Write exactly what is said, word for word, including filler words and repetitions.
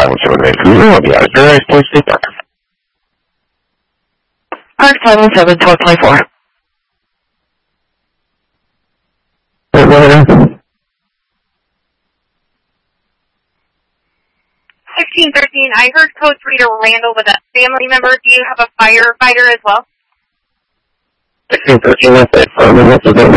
five seven Vancouver. I'll be out of your please stay back. Park five one seven, twelve twenty-four. Hey, brother. sixteen thirteen, I heard code three to Randall with a family member. Do you have a firefighter as well? sixteen thirteen, what's that?